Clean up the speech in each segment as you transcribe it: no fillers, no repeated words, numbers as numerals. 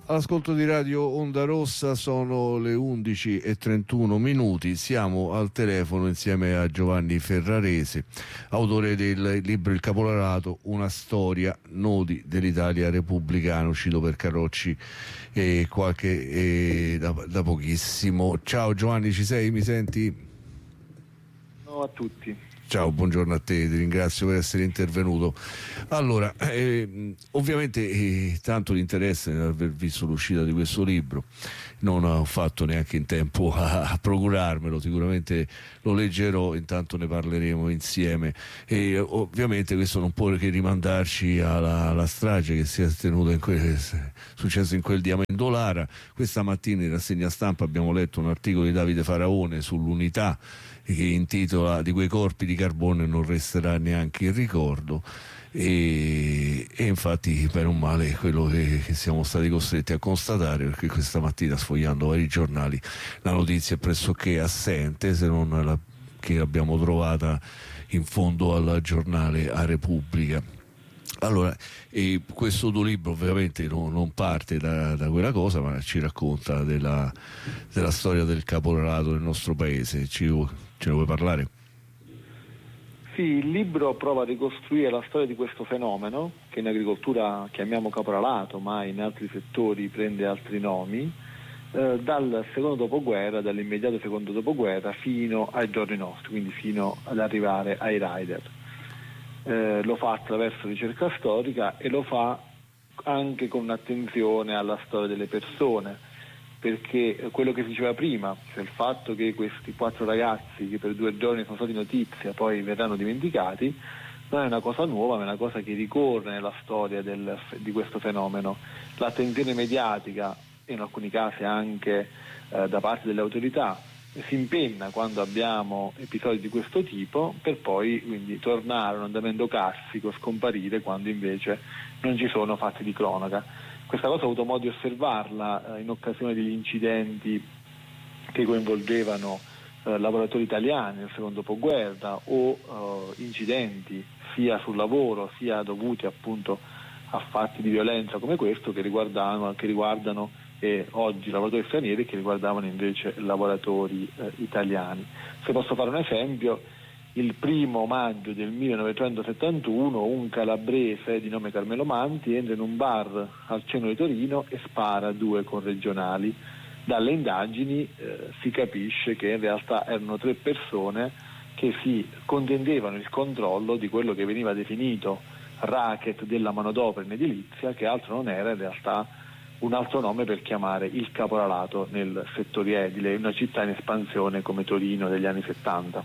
All'ascolto di Radio Onda Rossa, sono le 11:31. Siamo al telefono insieme a Giovanni Ferrarese, autore del libro Il Caporalato, una storia, nodi dell'Italia repubblicana, uscito per Carrocci da pochissimo. Ciao Giovanni, ci sei? Mi senti? Ciao a tutti. Ciao, buongiorno a te, ti ringrazio per essere intervenuto. Allora, ovviamente tanto l'interesse nell'aver visto l'uscita di questo libro, non ho fatto neanche in tempo a procurarmelo, sicuramente lo leggerò, intanto ne parleremo insieme e ovviamente questo non può che rimandarci alla strage che si è tenuta successo in quel di Amendolara. Questa mattina in rassegna stampa abbiamo letto un articolo di Davide Faraone sull'Unità che intitola "Di quei corpi di carbone non resterà neanche il ricordo", e infatti per un male quello che siamo stati costretti a constatare, perché questa mattina sfogliando vari giornali la notizia è pressoché assente, se non la che abbiamo trovata in fondo al giornale A Repubblica. Allora, questo tuo libro ovviamente non parte da quella cosa, ma ci racconta della storia del caporalato nel nostro paese. Ce ne vuoi parlare? Sì, il libro prova a ricostruire la storia di questo fenomeno, che in agricoltura chiamiamo caporalato, ma in altri settori prende altri nomi, dal secondo dopoguerra, dall'immediato secondo dopoguerra fino ai giorni nostri, quindi fino ad arrivare ai rider. Lo fa attraverso ricerca storica e lo fa anche con un'attenzione alla storia delle persone, perché quello che si diceva prima, cioè il fatto che questi 4 ragazzi che per 2 giorni sono stati notizia poi verranno dimenticati, non è una cosa nuova, ma è una cosa che ricorre nella storia di questo fenomeno. L'attenzione mediatica, e in alcuni casi anche da parte delle autorità, si impenna quando abbiamo episodi di questo tipo, per poi quindi tornare a un andamento classico, scomparire quando invece non ci sono fatti di cronaca. Questa cosa ho avuto modo di osservarla in occasione degli incidenti che coinvolgevano lavoratori italiani nel secondo dopoguerra o incidenti sia sul lavoro sia dovuti appunto a fatti di violenza come questo che riguardano oggi lavoratori stranieri, che riguardavano invece lavoratori italiani. Se posso fare un esempio, il 1° maggio del 1971 un calabrese di nome Carmelo Manti entra in un bar al centro di Torino e spara 2 corregionali. Dalle indagini si capisce che in realtà erano 3 persone che si contendevano il controllo di quello che veniva definito racket della manodopera in edilizia, che altro non era in realtà un altro nome per chiamare il caporalato nel settore edile, in una città in espansione come Torino degli anni 70.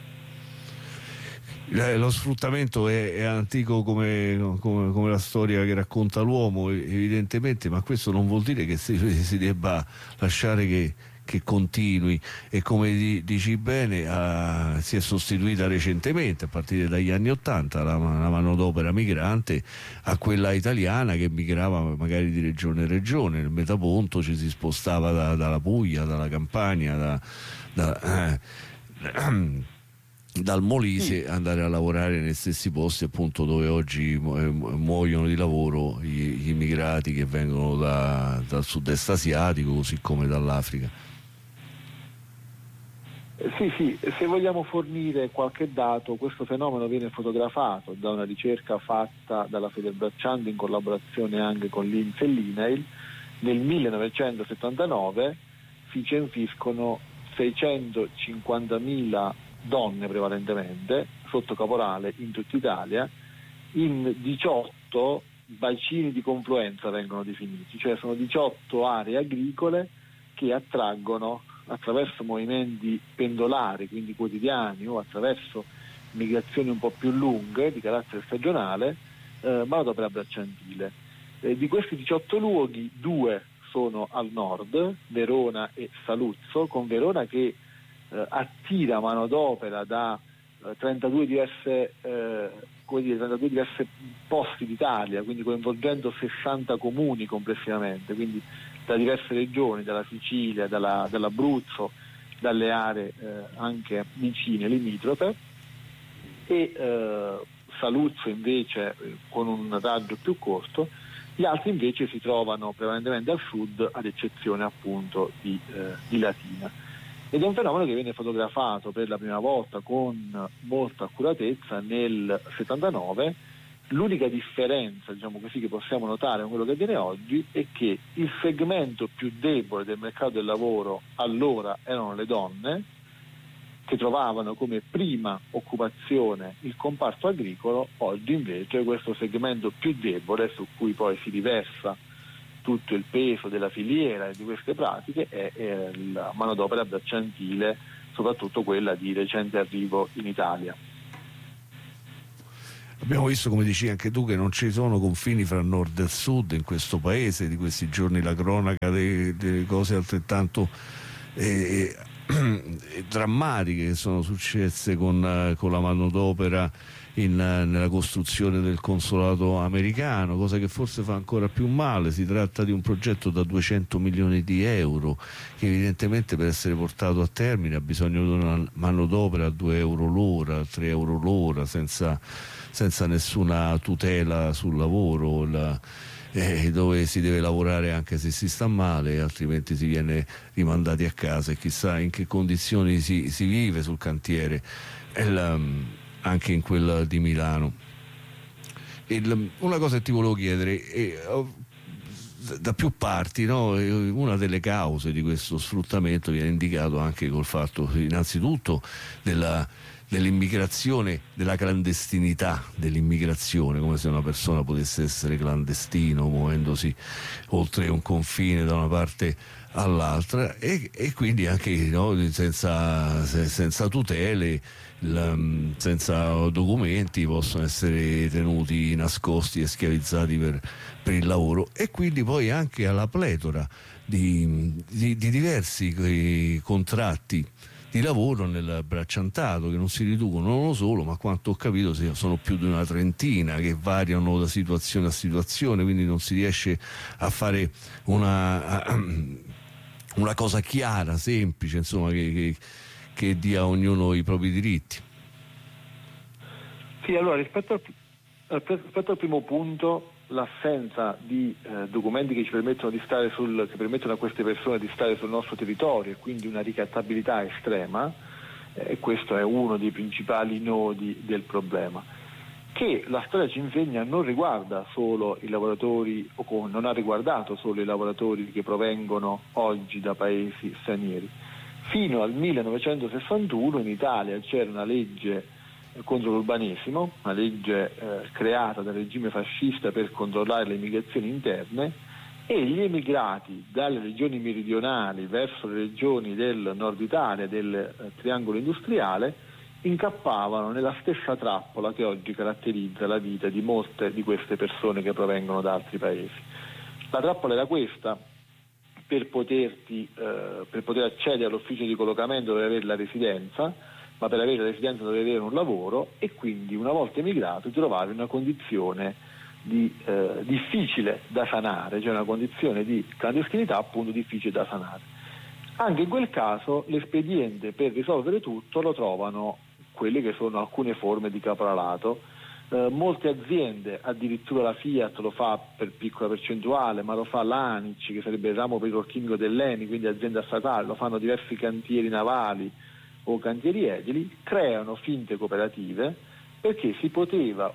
Lo sfruttamento è antico come la storia che racconta l'uomo, evidentemente, ma questo non vuol dire che si debba lasciare che continui, e come dici bene si è sostituita recentemente, a partire dagli anni '80, la manodopera migrante a quella italiana che migrava magari di regione in regione. Nel Metaponto ci si spostava dalla Puglia, dalla Campania, dal Molise, andare a lavorare negli stessi posti appunto dove oggi muoiono di lavoro gli immigrati che vengono dal sud-est asiatico, così come dall'Africa. Sì, se vogliamo fornire qualche dato, questo fenomeno viene fotografato da una ricerca fatta dalla Federbracciandi in collaborazione anche con l'INPS e l'INAIL. Nel 1979 si censiscono 650.000 donne prevalentemente sotto caporale in tutta Italia, in 18 bacini di confluenza vengono definiti, cioè sono 18 aree agricole che attraggono attraverso movimenti pendolari, quindi quotidiani, o attraverso migrazioni un po' più lunghe di carattere stagionale, manodopera bracciantile. Di questi 18 luoghi 2 sono al nord, Verona e Saluzzo, con Verona che attira manodopera da 32 diversi posti d'Italia, quindi coinvolgendo 60 comuni complessivamente, quindi da diverse regioni, dalla Sicilia, dall'Abruzzo, dalle aree anche vicine, limitrofe, e Saluzzo invece con un raggio più corto Gli altri invece si trovano prevalentemente al sud, ad eccezione appunto di Latina. Ed è un fenomeno che viene fotografato per la prima volta con molta accuratezza nel 79. L'unica differenza, diciamo così, che possiamo notare con quello che avviene oggi è che il segmento più debole del mercato del lavoro allora erano le donne, che trovavano come prima occupazione il comparto agricolo. Oggi invece questo segmento più debole, su cui poi si riversa tutto il peso della filiera e di queste pratiche, è la manodopera bracciantile, soprattutto quella di recente arrivo in Italia. Abbiamo visto, come dici anche tu, che non ci sono confini fra nord e sud in questo paese. Di questi giorni la cronaca delle cose altrettanto drammatiche che sono successe con la manodopera nella costruzione del consolato americano, cosa che forse fa ancora più male. Si tratta di un progetto da 200 milioni di euro che evidentemente, per essere portato a termine, ha bisogno di una manodopera a 2 euro l'ora, 3 euro l'ora, senza nessuna tutela sul lavoro, dove si deve lavorare anche se si sta male, altrimenti si viene rimandati a casa, e chissà in che condizioni si vive sul cantiere, anche in quella di Milano. Una cosa che ti volevo chiedere, da più parti, no? Una delle cause di questo sfruttamento viene indicato anche col fatto, innanzitutto, dell'immigrazione, della clandestinità dell'immigrazione, come se una persona potesse essere clandestino muovendosi oltre un confine da una parte all'altra, e quindi anche, no, senza tutele, senza documenti, possono essere tenuti nascosti e schiavizzati per il lavoro, e quindi poi anche alla pletora di diversi contratti di lavoro nel bracciantato, che non si riducono uno solo, ma quanto ho capito sono più di una trentina, che variano da situazione a situazione, quindi non si riesce a fare una cosa chiara, semplice, insomma, che dia a ognuno i propri diritti. Sì, allora rispetto al primo punto, l'assenza di documenti che ci permettono che permettono a queste persone di stare sul nostro territorio, e quindi una ricattabilità estrema, questo è uno dei principali nodi del problema, che la storia ci insegna non riguarda solo i lavoratori, non ha riguardato solo i lavoratori che provengono oggi da paesi stranieri. Fino al 1961 in Italia c'era una legge contro l'urbanesimo, una legge creata dal regime fascista per controllare le migrazioni interne, e gli emigrati dalle regioni meridionali verso le regioni del nord Italia, del triangolo industriale, incappavano nella stessa trappola che oggi caratterizza la vita di molte di queste persone che provengono da altri paesi. La trappola era questa: per poter accedere all'ufficio di collocamento dovevi avere la residenza, ma per avere la residenza dovevi avere un lavoro, e quindi una volta emigrato ti trovavi in una condizione difficile da sanare, cioè una condizione di clandestinità appunto difficile da sanare. Anche in quel caso l'espediente per risolvere tutto lo trovano quelle che sono alcune forme di caporalato. Molte aziende, addirittura la Fiat lo fa per piccola percentuale, ma lo fa l'ANIC, che sarebbe il ramo petrolchimico dell'ENI, quindi azienda statale, lo fanno diversi cantieri navali o cantieri edili, creano finte cooperative, perché ci si poteva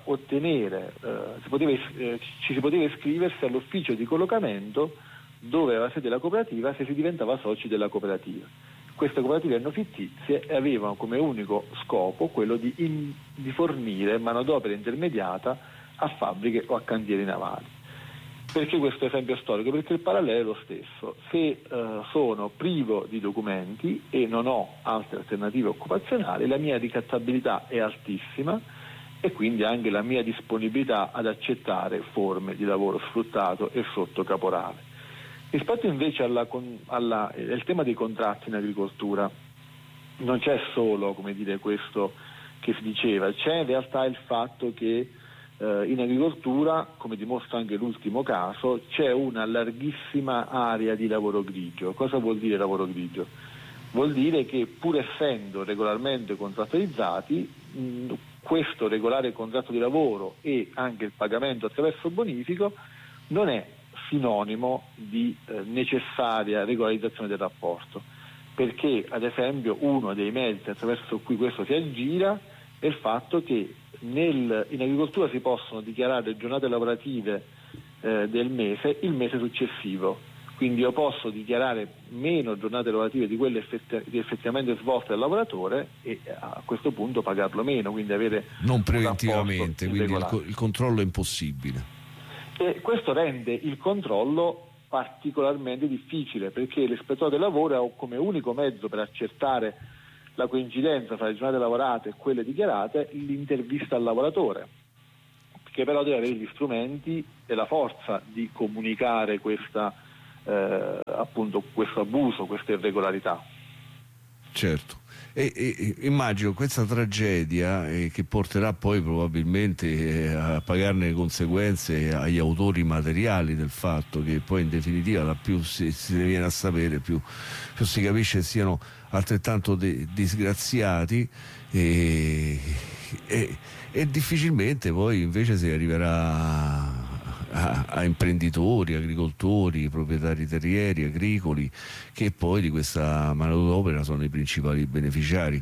iscriversi all'ufficio di collocamento dove aveva sede la cooperativa se si diventava soci della cooperativa. Queste cooperative erano fittizie e avevano come unico scopo quello di fornire manodopera intermediata a fabbriche o a cantieri navali. Perché questo esempio storico? Perché il parallelo è lo stesso. Se sono privo di documenti e non ho altre alternative occupazionali, la mia ricattabilità è altissima, e quindi anche la mia disponibilità ad accettare forme di lavoro sfruttato e sotto caporale. Rispetto invece al tema dei contratti in agricoltura, non c'è solo, questo che si diceva, c'è in realtà il fatto che in agricoltura, come dimostra anche l'ultimo caso, c'è una larghissima area di lavoro grigio. Cosa vuol dire lavoro grigio? Vuol dire che, pur essendo regolarmente contrattualizzati, questo regolare contratto di lavoro e anche il pagamento attraverso bonifico non è sinonimo di necessaria regolarizzazione del rapporto, perché ad esempio uno dei mezzi attraverso cui questo si aggira è il fatto che in agricoltura si possono dichiarare giornate lavorative del mese il mese successivo. Quindi io posso dichiarare meno giornate lavorative di quelle effettivamente svolte dal lavoratore e a questo punto pagarlo meno, quindi avere non preventivamente, quindi il controllo è impossibile. E questo rende il controllo particolarmente difficile, perché l'ispettore del lavoro ha come unico mezzo per accertare la coincidenza fra le giornate lavorate e quelle dichiarate l'intervista al lavoratore, che però deve avere gli strumenti e la forza di comunicare appunto questo abuso, questa irregolarità. Certo, e immagino questa tragedia che porterà poi probabilmente a pagarne le conseguenze agli autori materiali del fatto, che poi in definitiva più si ne viene a sapere più si capisce siano altrettanto disgraziati e difficilmente poi invece si arriverà a imprenditori, agricoltori, proprietari terrieri, agricoli, che poi di questa manodopera sono i principali beneficiari.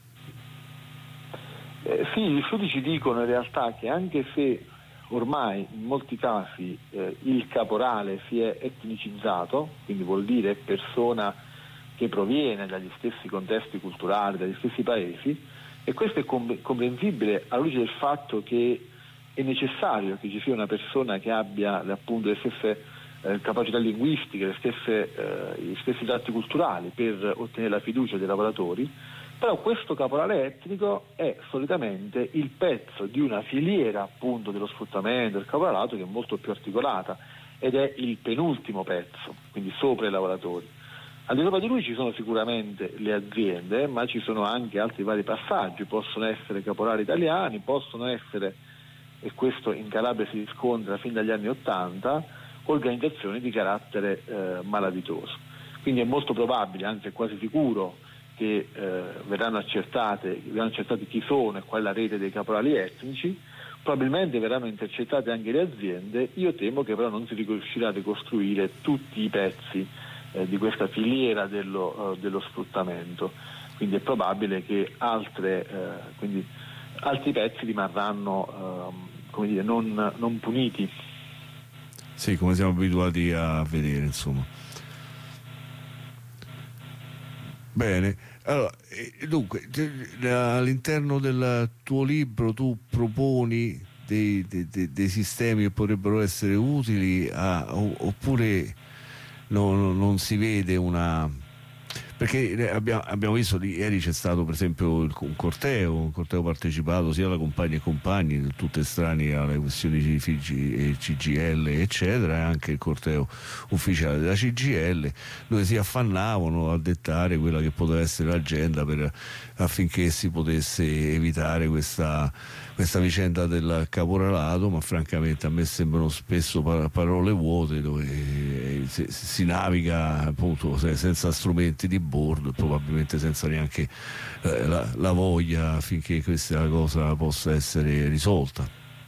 Sì, gli studi ci dicono in realtà che anche se ormai in molti casi il caporale si è etnicizzato, quindi vuol dire persona che proviene dagli stessi contesti culturali, dagli stessi paesi, e questo è comprensibile alla luce del fatto che è necessario che ci sia una persona che abbia appunto le stesse capacità linguistiche, gli stessi tratti culturali per ottenere la fiducia dei lavoratori, però questo caporale etnico è solitamente il pezzo di una filiera appunto dello sfruttamento, del caporalato, che è molto più articolata ed è il penultimo pezzo, quindi sopra i lavoratori. Al di sopra di lui ci sono sicuramente le aziende, ma ci sono anche altri vari passaggi, possono essere caporali italiani, possono essere, e questo in Calabria si riscontra fin dagli anni '80, organizzazioni di carattere malavitoso. Quindi è molto probabile, anzi è quasi sicuro, che verranno accertati chi sono e qual è la rete dei caporali etnici, probabilmente verranno intercettate anche le aziende. Io temo che però non si riuscirà a ricostruire tutti i pezzi di questa filiera dello sfruttamento, quindi è probabile che altri pezzi rimarranno non puniti. Sì, come siamo abituati a vedere, insomma. Bene, allora, dunque, all'interno del tuo libro tu proponi dei sistemi che potrebbero essere utili oppure non si vede una... Perché abbiamo visto ieri c'è stato per esempio un corteo partecipato sia da compagni e compagni, tutte estranei alle questioni di CGIL eccetera, e anche il corteo ufficiale della CGIL, dove si affannavano a dettare quella che poteva essere l'agenda affinché si potesse evitare questa vicenda del caporalato, ma francamente a me sembrano spesso parole vuote, dove si naviga appunto senza strumenti di bordo e probabilmente senza neanche la voglia affinché questa cosa possa essere risolta.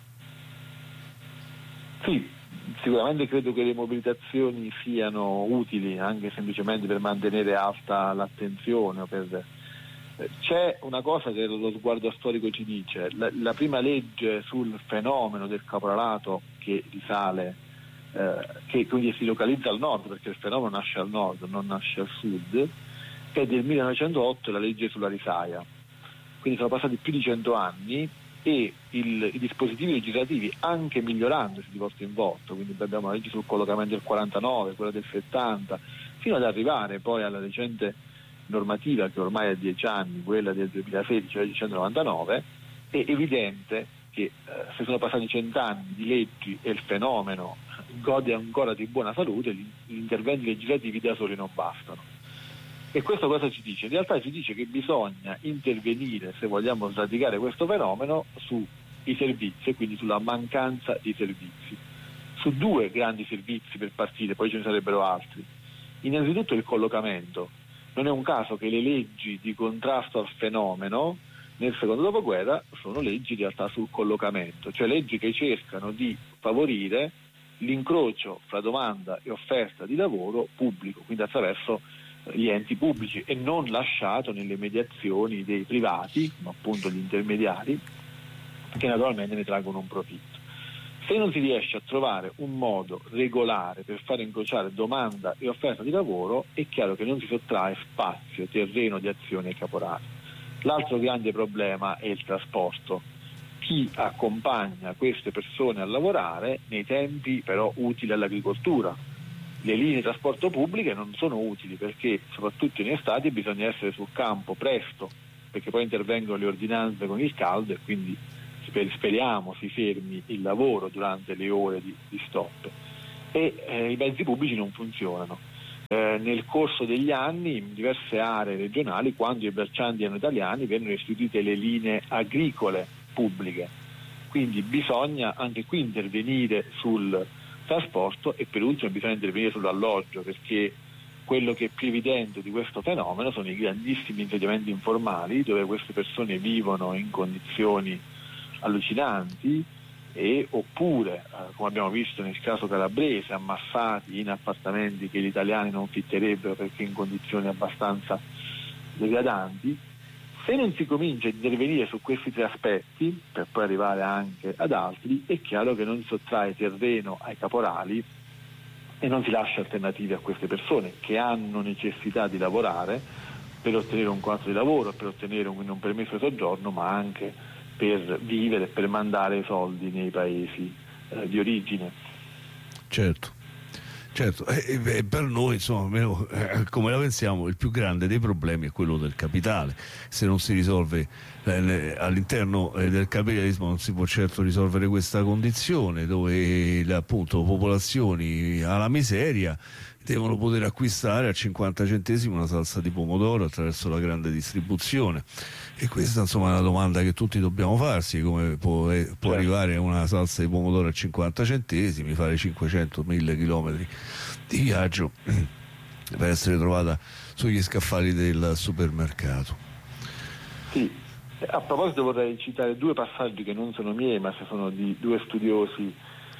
Sì, sicuramente credo che le mobilitazioni siano utili anche semplicemente per mantenere alta l'attenzione. C'è una cosa che lo sguardo storico ci dice: la prima legge sul fenomeno del caporalato, che risale, che quindi si localizza al nord, perché il fenomeno nasce al nord, non nasce al sud, è del 1908, la legge sulla risaia. Quindi sono passati più di 100 anni e i dispositivi legislativi, anche migliorandosi di volta in volta, quindi abbiamo la legge sul collocamento del 49, quella del 70, fino ad arrivare poi alla recente normativa che ormai ha 10 anni, quella del 2016, la legge 199, è evidente che se sono passati 100 anni di leggi e il fenomeno gode ancora di buona salute, gli interventi legislativi da soli non bastano. E questo cosa ci dice? In realtà ci dice che bisogna intervenire, se vogliamo sradicare questo fenomeno, sui servizi e quindi sulla mancanza di servizi. Su due grandi servizi per partire, poi ce ne sarebbero altri. Innanzitutto il collocamento. Non è un caso che le leggi di contrasto al fenomeno nel secondo dopoguerra sono leggi in realtà sul collocamento, cioè leggi che cercano di favorire l'incrocio fra domanda e offerta di lavoro pubblico, quindi attraverso gli enti pubblici, e non lasciato nelle mediazioni dei privati, ma appunto gli intermediari, che naturalmente ne traggono un profitto. Se non si riesce a trovare un modo regolare per far incrociare domanda e offerta di lavoro, è chiaro che non si sottrae spazio, terreno di azione ai caporali. L'altro grande problema è il trasporto. Chi accompagna queste persone a lavorare nei tempi però utili all'agricoltura. Le linee di trasporto pubbliche non sono utili perché soprattutto in estate bisogna essere sul campo presto, perché poi intervengono le ordinanze con il caldo e quindi speriamo si fermi il lavoro durante le ore di stop, e i mezzi pubblici non funzionano. Nel corso degli anni in diverse aree regionali, quando i braccianti erano italiani, vennero istituite le linee agricole pubbliche, quindi bisogna anche qui intervenire sul trasporto e per ultimo bisogna intervenire sull'alloggio, perché quello che è più evidente di questo fenomeno sono i grandissimi insediamenti informali dove queste persone vivono in condizioni allucinanti oppure, come abbiamo visto nel caso calabrese, ammassati in appartamenti che gli italiani non fitterebbero perché in condizioni abbastanza degradanti. Se non si comincia a intervenire su questi tre aspetti, per poi arrivare anche ad altri, è chiaro che non si sottrae terreno ai caporali e non si lascia alternative a queste persone che hanno necessità di lavorare per ottenere un contratto di lavoro, per ottenere un permesso di soggiorno, ma anche per vivere, per mandare i soldi nei paesi di origine. Certo. Per noi, insomma, almeno come la pensiamo, il più grande dei problemi è quello del capitale. Se non si risolve all'interno del capitalismo non si può certo risolvere questa condizione dove appunto popolazioni alla miseria devono poter acquistare a 50 centesimi una salsa di pomodoro attraverso la grande distribuzione, e questa insomma è una domanda che tutti dobbiamo farsi: come può arrivare una salsa di pomodoro a 50 centesimi, fare 500.000 chilometri di viaggio per essere trovata sugli scaffali del supermercato. Sì, a proposito vorrei citare due passaggi che non sono miei ma sono di due studiosi.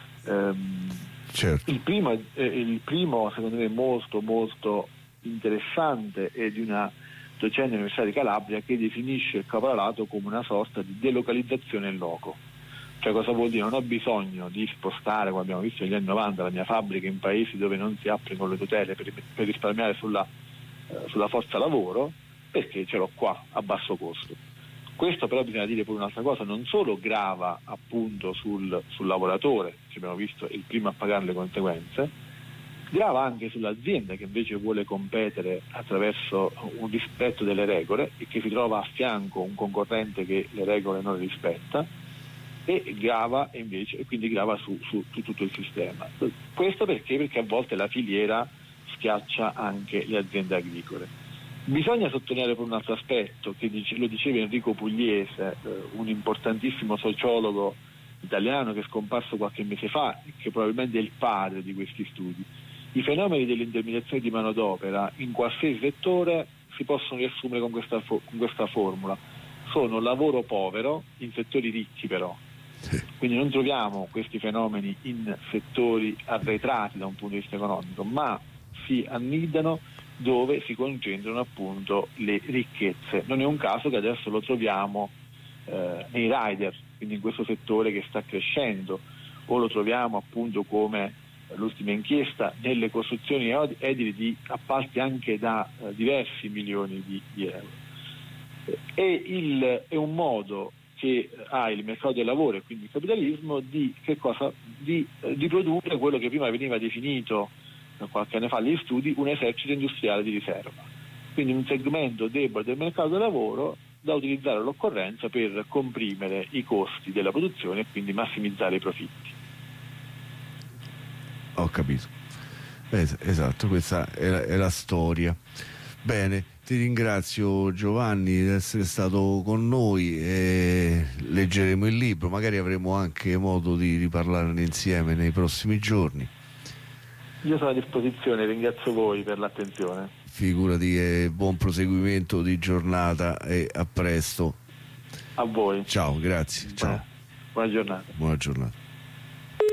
Certo. Il primo secondo me molto interessante è di una docente dell'Università di Calabria che definisce il caporalato come una sorta di delocalizzazione in loco. Cioè, cosa vuol dire? Non ho bisogno di spostare, come abbiamo visto negli anni 90, la mia fabbrica in paesi dove non si applicano le tutele per risparmiare sulla forza lavoro, perché ce l'ho qua a basso costo. Questo però bisogna dire pure un'altra cosa: non solo grava appunto sul lavoratore, che abbiamo visto è il primo a pagare le conseguenze, grava anche sull'azienda che invece vuole competere attraverso un rispetto delle regole e che si trova a fianco un concorrente che le regole non le rispetta, e quindi grava su tutto il sistema. Questo perché a volte la filiera schiaccia anche le aziende agricole. Bisogna sottolineare per un altro aspetto che lo diceva Enrico Pugliese, un importantissimo sociologo italiano che è scomparso qualche mese fa e che probabilmente è il padre di questi studi. I fenomeni dell'intermediazione di manodopera in qualsiasi settore si possono riassumere con questa formula: sono lavoro povero in settori ricchi però. Quindi non troviamo questi fenomeni in settori arretrati da un punto di vista economico, ma si annidano dove si concentrano appunto le ricchezze. Non è un caso che adesso lo troviamo nei rider, quindi in questo settore che sta crescendo, o lo troviamo appunto, come l'ultima inchiesta, nelle costruzioni edili di appalti anche da diversi milioni di euro. È un modo che ha il mercato del lavoro e quindi il capitalismo di produrre quello che prima veniva definito qualche anno fa negli studi un esercito industriale di riserva, quindi un segmento debole del mercato del lavoro da utilizzare all'occorrenza per comprimere i costi della produzione e quindi massimizzare i profitti. Ho capito. Esatto, questa è la storia. Bene, ti ringrazio Giovanni di essere stato con noi, leggeremo il libro, magari avremo anche modo di riparlarne insieme nei prossimi giorni. Io sono a disposizione, ringrazio voi per l'attenzione. Figurati, buon proseguimento di giornata e a presto. A voi. Ciao, grazie. Ciao. Buona giornata. Buona giornata.